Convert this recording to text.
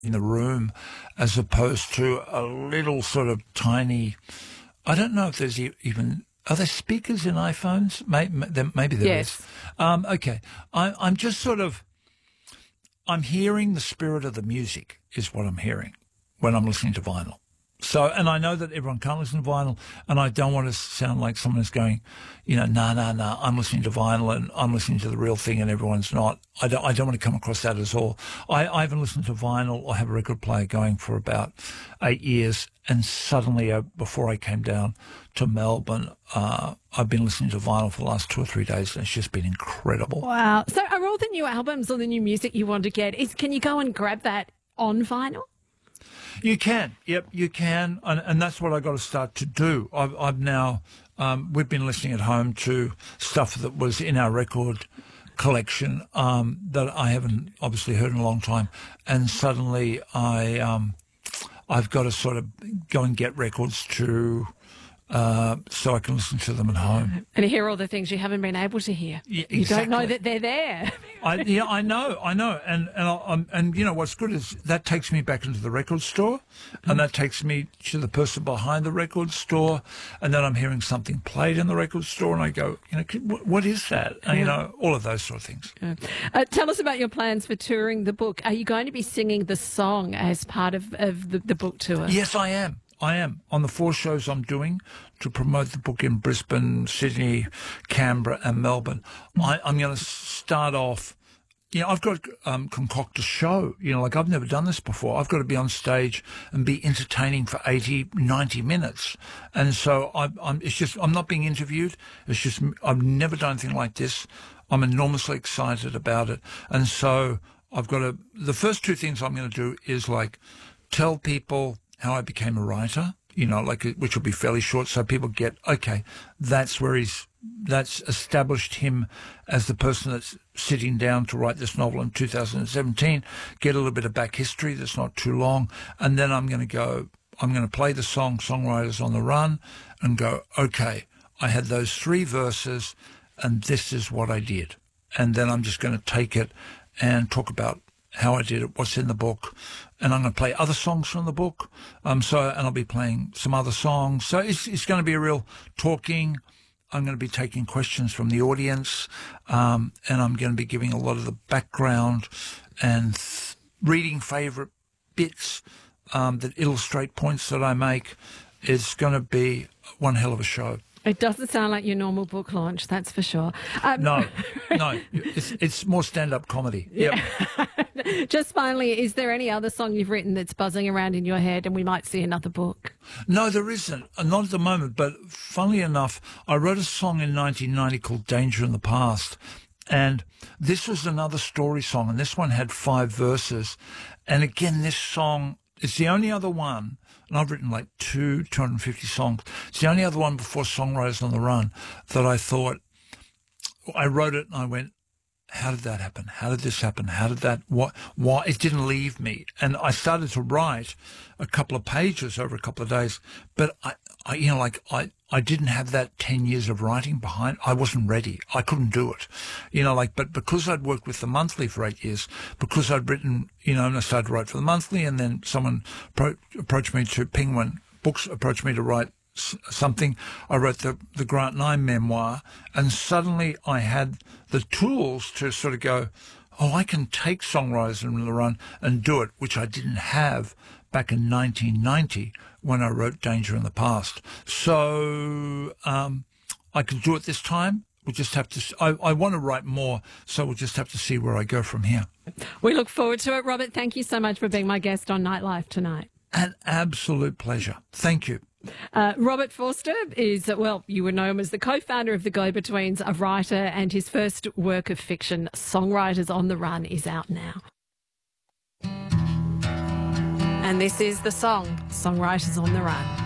in the room as opposed to a little sort of tiny, I don't know if there's even, are there speakers in iPhones? Maybe there Yes. is. Okay. I'm just sort of, I'm hearing the spirit of the music is what I'm hearing when I'm listening to vinyl. So, and I know that everyone can't listen to vinyl, and I don't want to sound like someone who's going, nah, I'm listening to vinyl and I'm listening to the real thing and everyone's not. I don't want to come across that at all. I haven't listened to vinyl. I have a record player going for about 8 years, and suddenly, before I came down to Melbourne, I've been listening to vinyl for the last 2 or 3 days, and it's just been incredible. Wow. So are all the new albums or the new music you want to get, can you go and grab that on vinyl? You can, yep, you can, and that's what I got to start to do. I've now, we've been listening at home to stuff that was in our record collection that I haven't obviously heard in a long time, and suddenly I've got to sort of go and get records to so I can listen to them at home. And hear all the things you haven't been able to hear. Yeah, You don't know exactly. that they're there. I know, and you know what's good is that takes me back into the record store, and that takes me to the person behind the record store, and then I'm hearing something played in the record store, and I go, what is that? And, all of those sort of things. Tell us about your plans for touring the book. Are you going to be singing the song as part of the book tour? Yes, I am. On the 4 shows I'm doing to promote the book in Brisbane, Sydney, Canberra and Melbourne. I'm going to start off, I've got to concoct a show, like I've never done this before. I've got to be on stage and be entertaining for 80, 90 minutes. And so I'm not being interviewed. It's just, I've never done anything like this. I'm enormously excited about it. And so the first 2 things I'm going to do is like tell people how I became a writer, which will be fairly short, so people get, okay, that's established him as the person that's sitting down to write this novel in 2017, get a little bit of back history that's not too long, and then I'm going to play the song Songwriters on the Run and go, okay, I had those 3 verses and this is what I did. And then I'm just going to take it and talk about how I did it, what's in the book, and I'm going to play other songs from the book. And I'll be playing some other songs. So it's going to be a real talking. I'm going to be taking questions from the audience, and I'm going to be giving a lot of the background and reading favourite bits that illustrate points that I make. It's going to be one hell of a show. It doesn't sound like your normal book launch, that's for sure. No, it's more stand-up comedy. Yep. Just finally, is there any other song you've written that's buzzing around in your head and we might see another book? No, there isn't. Not at the moment, but funnily enough, I wrote a song in 1990 called Danger in the Past, and this was another story song, and this one had 5 verses. And again, this song is the only other one, and I've written like 250 songs. It's the only other one before Songwriters on the Run that I thought, I wrote it and I went, how did that happen? How did this happen? How did that, why? It didn't leave me. And I started to write a couple of pages over a couple of days, but I didn't have that 10 years of writing behind. I wasn't ready. I couldn't do it. But because I'd worked with the Monthly for 8 years, because I'd written, and I started to write for the Monthly, and then someone approached me to Penguin Books, approached me to write something. I wrote the Grant Nye memoir, and suddenly I had the tools to sort of go, oh, I can take Songwriters on the Run and do it, which I didn't have back in 1990 when I wrote Danger in the Past. So I can do it this time. We'll just have to, I want to write more, so we'll just have to see where I go from here. We look forward to it. Robert, thank you so much for being my guest on Nightlife tonight. An absolute pleasure. Thank you. Robert Forster is, well, you would know him as the co-founder of The Go-Betweens, a writer, and his first work of fiction, Songwriters on the Run, is out now. And this is the song, Songwriters on the Run.